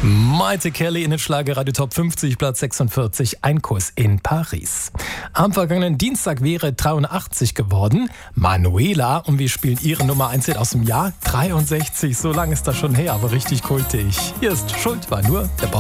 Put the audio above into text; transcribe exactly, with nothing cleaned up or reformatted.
Maite Kelly in den Schlagerradio Top fünfzig, Platz sechsundvierzig, ein Kuss in Paris. Am vergangenen Dienstag wäre dreiundachtzig geworden. Manuela, und wir spielen ihre Nummer eins aus dem Jahr dreiundsechzig. So lange ist das schon her, aber richtig kultig. Hier ist Schuld war nur der Boss.